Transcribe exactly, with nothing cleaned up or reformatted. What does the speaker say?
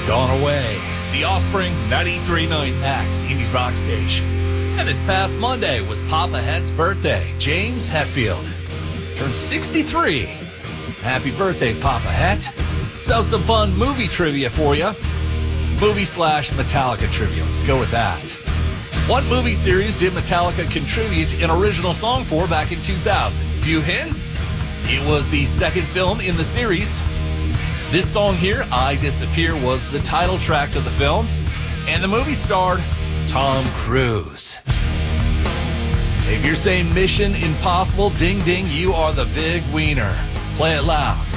Gone Away, The Offspring, ninety-three point nine Max, Indies Rock Station. And this past Monday was Papa Het's birthday. James Hetfield turned sixty-three. Happy birthday, Papa Het. So some fun movie trivia for you. Movie slash Metallica trivia. Let's go with that. What movie series did Metallica contribute an original song for back in two thousand? Few hints. It was the second film in the series. This song here, I Disappear, was the title track of the film. And the movie starred Tom Cruise. If you're saying Mission Impossible, ding ding, you are the big wiener. Play it loud.